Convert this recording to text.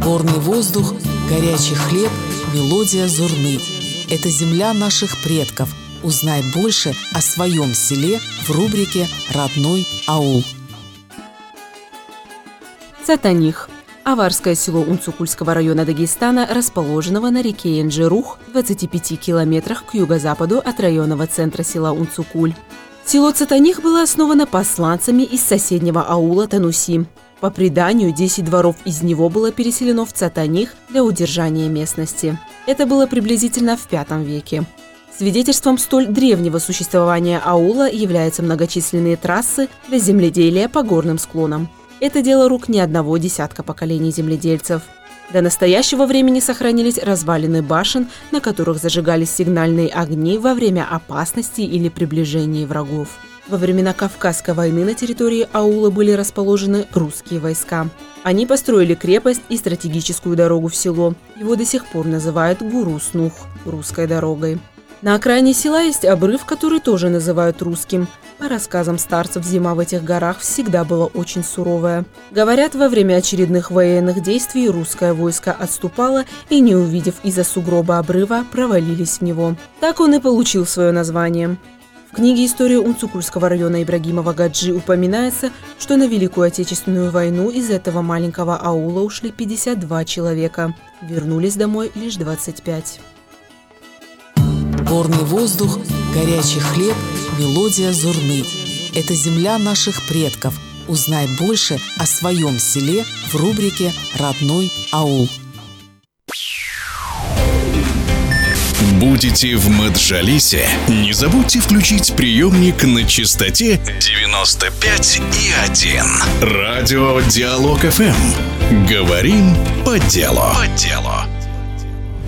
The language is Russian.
Горный воздух, горячий хлеб, мелодия зурны. Это земля наших предков. Узнай больше о своем селе в рубрике «Родной аул». Цатаних. Аварское село Унцукульского района Дагестана, расположенного на реке Энджерух в 25 километрах к юго-западу от районного центра села Унцукуль. Село Цатаних было основано посланцами из соседнего аула Тануси. По преданию, 10 дворов из него было переселено в Цатаних для удержания местности. Это было приблизительно в V веке. Свидетельством столь древнего существования аула являются многочисленные трассы для земледелия по горным склонам. Это дело рук не одного десятка поколений земледельцев. До настоящего времени сохранились развалины башен, на которых зажигались сигнальные огни во время опасности или приближения врагов. Во времена Кавказской войны на территории аула были расположены русские войска. Они построили крепость и стратегическую дорогу в село. Его до сих пор называют Гурус-Нух – русской дорогой. На окраине села есть обрыв, который тоже называют русским. По рассказам старцев, зима в этих горах всегда была очень суровая. Говорят, во время очередных военных действий русское войско отступало и, не увидев из-за сугроба обрыва, провалились в него. Так он и получил свое название. В книге «История Унцукульского района» Ибрагимова Гаджи упоминается, что на Великую Отечественную войну из этого маленького аула ушли 52 человека. Вернулись домой лишь 25. Горный воздух, горячий хлеб, мелодия зурны. Это земля наших предков. Узнай больше о своем селе в рубрике «Родной аул». Будете в Маджалисе? Не забудьте включить приемник на частоте 95,1. Радио Диалог ФМ. Говорим по делу.